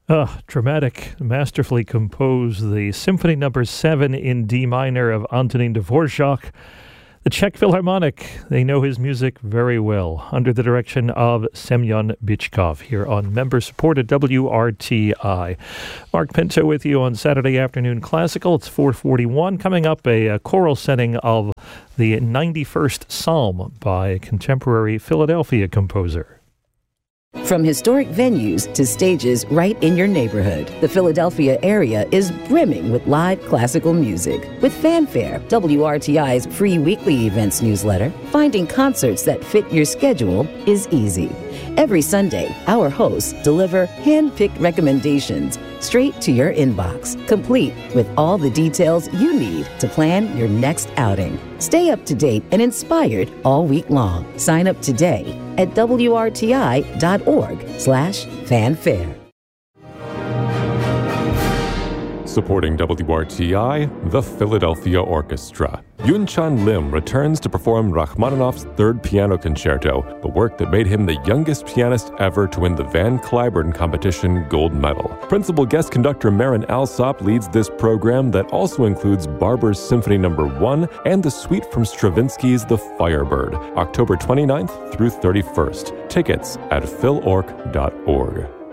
Dramatic, masterfully composed, the Symphony No. 7 in D minor of Antonín Dvořák. The Czech Philharmonic, they know his music very well, under the direction of Semyon Bychkov, here on member-supported WRTI. Mark Pinto with you on Saturday Afternoon Classical. It's 4:41. Coming up, a choral setting of the 91st Psalm by a contemporary Philadelphia composer. From historic venues to stages right in your neighborhood, the Philadelphia area is brimming with live classical music. With Fanfare, WRTI's free weekly events newsletter, finding concerts that fit your schedule is easy. Every Sunday, our hosts deliver hand-picked recommendations straight to your inbox, complete with all the details you need to plan your next outing. Stay up to date and inspired all week long. Sign up today at WRTI.org/fanfare. Supporting WRTI, the Philadelphia Orchestra. Yun-Chan Lim returns to perform Rachmaninoff's Third Piano Concerto, the work that made him the youngest pianist ever to win the Van Cliburn Competition gold medal. Principal guest conductor Marin Alsop leads this program that also includes Barber's Symphony No. 1 and the suite from Stravinsky's The Firebird, October 29th through 31st. Tickets at philorg.org.